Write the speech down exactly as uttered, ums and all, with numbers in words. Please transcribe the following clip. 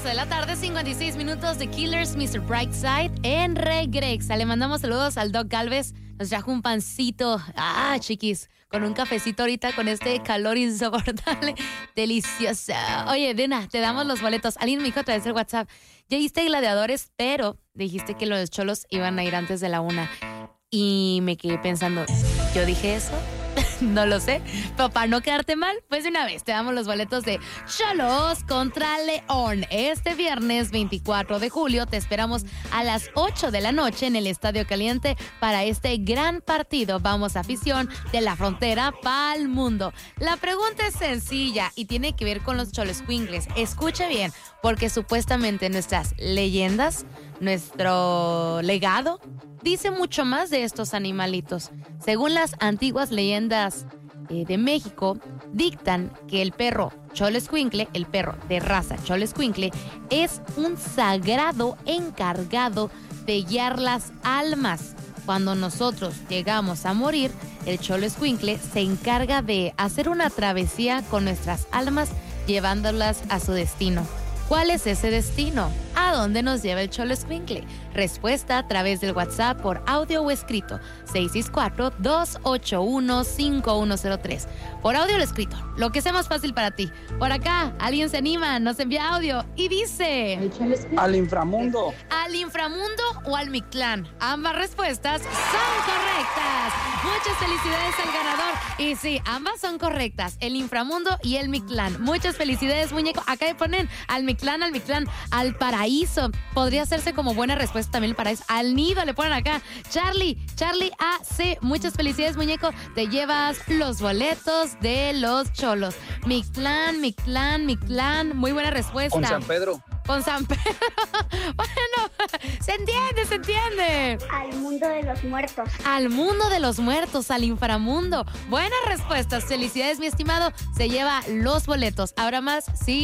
doce de la tarde, cincuenta y seis minutos de Killers, mister Brightside en Regrexa. Le mandamos saludos al Doc Galvez. Nos trajo un pancito, ah, chiquis, con un cafecito ahorita con este calor insoportable. Deliciosa. Oye, Dena, te damos los boletos. Alguien me dijo a través del WhatsApp, ya viste Gladiadores, pero dijiste que los Cholos iban a ir antes de la una. Y me quedé pensando, ¿yo dije eso? No lo sé, pero para no quedarte mal, pues de una vez te damos los boletos de Cholos contra León. Este viernes veinticuatro de julio te esperamos a las ocho de la noche en el Estadio Caliente para este gran partido. Vamos, afición de la frontera pa'l mundo. La pregunta es sencilla y tiene que ver con los Xoloscuincles. Escuche bien, porque supuestamente nuestras leyendas, nuestro legado, dice mucho más de estos animalitos. Según las antiguas leyendas eh, de México, dictan que el perro Xoloscuincle, el perro de raza Xoloscuincle, es un sagrado encargado de guiar las almas. Cuando nosotros llegamos a morir, el Xoloscuincle se encarga de hacer una travesía con nuestras almas, llevándolas a su destino. ¿Cuál es ese destino? ¿A dónde nos lleva el Xoloscuincle? Respuesta a través del WhatsApp por audio o escrito seis seis cuatro, dos ocho uno, cinco uno cero tres. Por audio o escrito, lo que sea más fácil para ti. Por acá, alguien se anima, nos envía audio y dice... Al inframundo. ¿Al inframundo o al Mictlán? Ambas respuestas son correctas. Muchas felicidades al ganador. Y sí, ambas son correctas. El inframundo y el Mictlán. Muchas felicidades, muñeco. Acá me ponen al Mictlán, al Mictlán, al paraíso. Podría hacerse como buena respuesta también el paraíso. Al nido le ponen acá. Charlie, Charlie A C. Muchas felicidades, muñeco. Te llevas los boletos de los Cholos. Mictlán, Mictlán, Mictlán. Muy buena respuesta. Con San Pedro. Con San Pedro. Bueno, se entiende, se entiende. Al mundo de los muertos. Al mundo de los muertos, al inframundo. Buenas respuestas. Felicidades, mi estimado. Se lleva los boletos. Ahora más, sí.